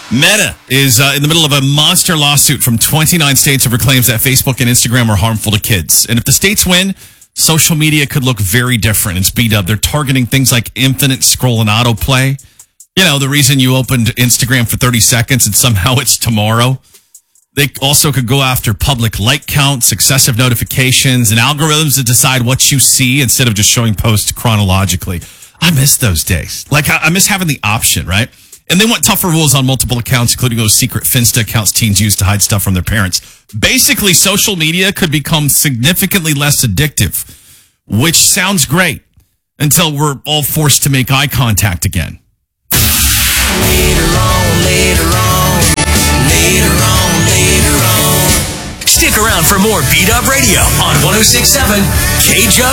Meta is in the middle of a monster lawsuit from 29 states over claims that Facebook and Instagram are harmful to kids. And if the states win, social media could look very different. It's beat up. They're targeting things like infinite scroll and autoplay. You know, the reason you opened Instagram for 30 seconds and somehow it's tomorrow. They also could go after public like counts, excessive notifications, and algorithms that decide what you see instead of just showing posts chronologically. I miss those days. Like, I miss having the option, right? And they want tougher rules on multiple accounts, including those secret Finsta accounts teens use to hide stuff from their parents. Basically, social media could become significantly less addictive, which sounds great until we're all forced to make eye contact again. Later on. Stick around for more Beat Up Radio on 106.7 KJUG.